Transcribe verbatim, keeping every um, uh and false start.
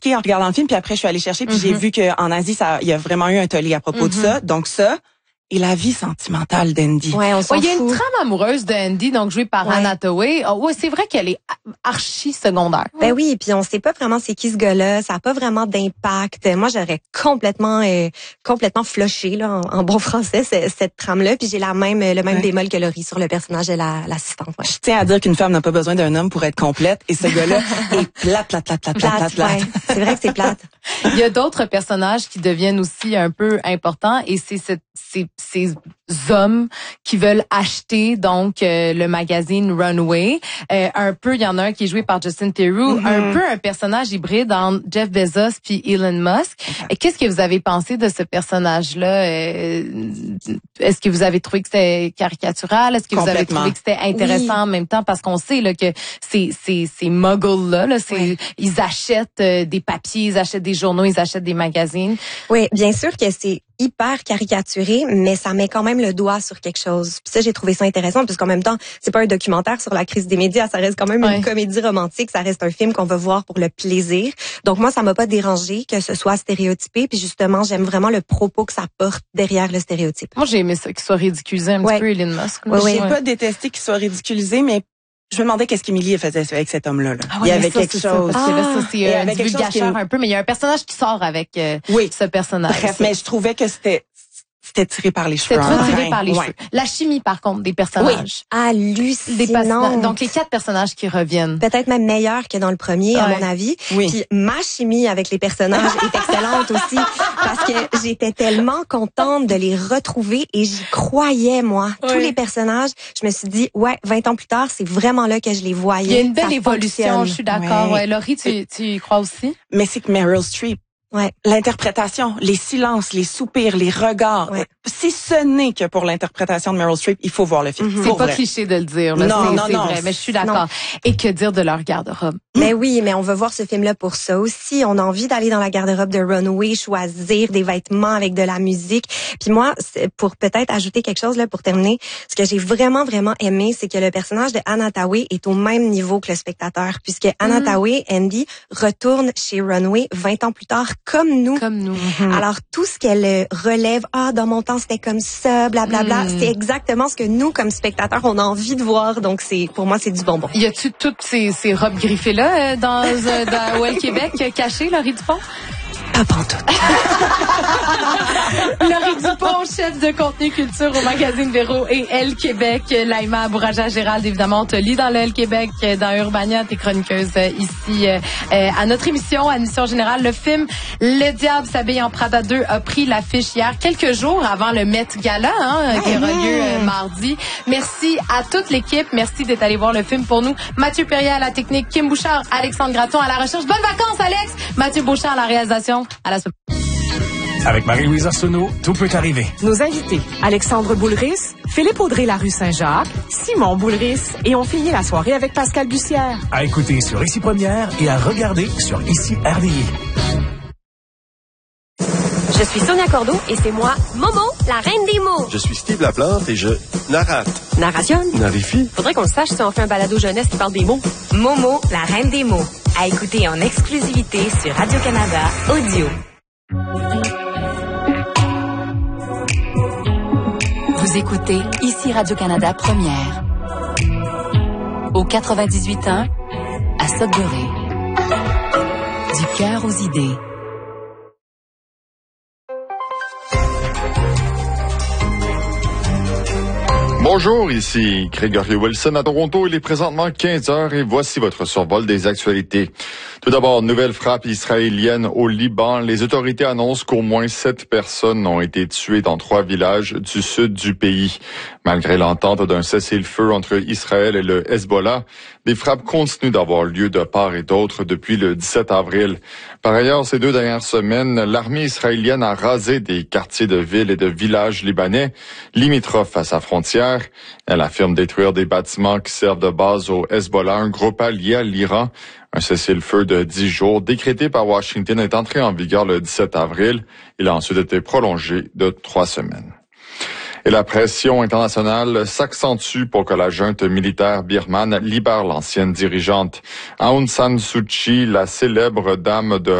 marqué en regardant le film, puis après je suis allée chercher, puis mm-hmm. j'ai vu qu'en Asie, ça, il y a vraiment eu un tollé à propos mm-hmm. de ça. Donc ça, et la vie sentimentale d'Andy. Ouais, on s'en ouais, fout. Il y a une trame amoureuse d'Andy, donc jouée par ouais. Anne Hathaway. Oh, ouais, c'est vrai qu'elle est archi secondaire. Ben oui, puis on sait pas vraiment c'est qui ce gars-là, ça a pas vraiment d'impact. Moi, j'aurais complètement euh, complètement flushé là en, en bon français cette, cette trame-là, puis j'ai la même le même ouais. bémol que Laurie sur le personnage de la l'assistante. Ouais. Je tiens à dire qu'une femme n'a pas besoin d'un homme pour être complète, et ce gars-là est plate, plate, plate, plate, plate, plate. plate. Ouais. C'est vrai que c'est plate. Il y a d'autres personnages qui deviennent aussi un peu importants, et c'est cette ces ces hommes qui veulent acheter donc euh, le magazine Runway. Euh, un peu, il y en a un qui est joué par Justin Theroux, mm-hmm. un peu un personnage hybride entre Jeff Bezos puis Elon Musk. Okay. Et qu'est-ce que vous avez pensé de ce personnage-là? Euh, est-ce que vous avez trouvé que c'était caricatural? Est-ce que vous avez trouvé que c'était intéressant oui. en même temps? Parce qu'on sait là que ces ces ces muggles-là, là, c'est oui. ils achètent euh, des papiers, ils achètent des journaux, ils achètent des magazines. Oui, bien sûr que c'est hyper caricaturé, mais ça met quand même le doigt sur quelque chose. Puis ça, j'ai trouvé ça intéressant, parce qu'en même temps, c'est pas un documentaire sur la crise des médias, ça reste quand même ouais. une comédie romantique, ça reste un film qu'on veut voir pour le plaisir. Donc moi, ça m'a pas dérangé que ce soit stéréotypé, puis justement, j'aime vraiment le propos que ça porte derrière le stéréotype. Moi, j'ai aimé ça, qu'il soit ridiculisé un ouais. petit peu, Elon Musk. Ouais, j'ai ouais. pas détesté qu'il soit ridiculisé, mais je me demandais qu'est-ce qu'Émilie faisait avec cet homme-là. Là. Ah ouais, il y avait ça, quelque chose. Ça, parce que là, ça, c'est euh, du vulgacheur un peu, mais il y a un personnage qui sort avec euh, oui. ce personnage. Bref, mais je trouvais que c'était c'était tiré par les cheveux. C'était tiré ouais. par les ouais. cheveux. La chimie, par contre, des personnages. Oui. Hallucinant. Des personnages. Donc, les quatre personnages qui reviennent. Peut-être même meilleurs que dans le premier, ouais. à mon avis. Oui. Puis ma chimie avec les personnages est excellente aussi, parce que j'étais tellement contente de les retrouver et j'y croyais, moi. Oui. Tous les personnages, je me suis dit, ouais, vingt ans plus tard, c'est vraiment là que je les voyais. Il y a une belle Ça évolution, fonctionne. je suis d'accord. Ouais. Ouais. Laurie, tu, tu y crois aussi? Mais c'est que Meryl Streep, ouais. l'interprétation, les silences, les soupirs, les regards. Ouais. Si ce n'est que pour l'interprétation de Meryl Streep, il faut voir le film. Mm-hmm. C'est pas vrai. Cliché de le dire. Là. Non, c'est, non, c'est non. vrai, mais je suis d'accord. Et que dire de leur garde-robe? Mais oui, mais on veut voir ce film-là pour ça aussi. On a envie d'aller dans la garde-robe de Runway, choisir des vêtements avec de la musique. Puis moi, pour peut-être ajouter quelque chose là pour terminer, ce que j'ai vraiment, vraiment aimé, c'est que le personnage de Anne Hathaway est au même niveau que le spectateur, puisque Anne mm. Hathaway, Andy, retourne chez Runway vingt ans plus tard, comme nous. Comme nous. Mm-hmm. Alors, tout ce qu'elle relève, ah, dans mon temps, c'était comme ça, blablabla, mm. c'est exactement ce que nous, comme spectateurs, on a envie de voir. Donc, c'est pour moi, c'est du bonbon. Y a-tu toutes ces, ces robes griffées-là euh, dans, euh, dans Well Québec euh, cachées, Laurie Dupont? Pas pantoute. Laurie Dupont, chef de contenu culture au magazine Véro et Elle Québec. Laïma Bouraja-Gérald, évidemment, on te lit dans le Elle Québec, dans Urbania, t'es chroniqueuse ici euh, à notre émission, à l'émission générale. Le film Le Diable s'habille en Prada deux a pris l'affiche hier, quelques jours avant le Met Gala, hein, qui aura lieu euh, mardi. Merci à toute l'équipe. Merci d'être allé voir le film pour nous. Mathieu Perrier à la technique, Kim Bouchard, Alexandre Graton à la recherche. Bonnes vacances, Alex! Mathieu Bouchard à la réalisation. À la semaine. Avec Marie-Louise Arsenault, tout peut arriver. Nos invités, Alexandre Boulris, Philippe Audrey, la rue Saint-Jacques, Simon Boulris, et on finit la soirée avec Pascal Bussière. À écouter sur Ici Première et à regarder sur Ici R D I. Je suis Sonia Cordeau et c'est moi, Momo, la reine des mots. Je suis Steve Laplante et je narrate. Narration. Narifie. Faudrait qu'on le sache si on fait un balado jeunesse qui parle des mots. Momo, la reine des mots. À écouter en exclusivité sur Radio-Canada Audio. Vous écoutez Ici Radio-Canada Première. Au quatre-vingt-dix-huit ans, à Sudbury. Du cœur aux idées. Bonjour, ici Gregory Wilson à Toronto. Il est présentement quinze heures et voici votre survol des actualités. Tout d'abord, nouvelle frappe israélienne au Liban. Les autorités annoncent qu'au moins sept personnes ont été tuées dans trois villages du sud du pays. Malgré l'entente d'un cessez-le-feu entre Israël et le Hezbollah, des frappes continuent d'avoir lieu de part et d'autre depuis le dix-sept avril. Par ailleurs, ces deux dernières semaines, l'armée israélienne a rasé des quartiers de villes et de villages libanais limitrophes à sa frontière. Elle affirme détruire des bâtiments qui servent de base au Hezbollah, un groupe allié à l'Iran. Un cessez-le-feu de dix jours décrété par Washington est entré en vigueur le dix-sept avril. Il a ensuite été prolongé de trois semaines. Et la pression internationale s'accentue pour que la junte militaire birmane libère l'ancienne dirigeante. Aung San Suu Kyi, la célèbre dame de